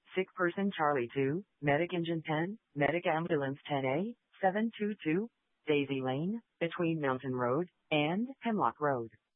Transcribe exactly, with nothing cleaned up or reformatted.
Sick person Charlie two, Medic Engine ten, Medic Ambulance ten A, seven two two, Daisy Lane, between Mountain Road and Hemlock Road.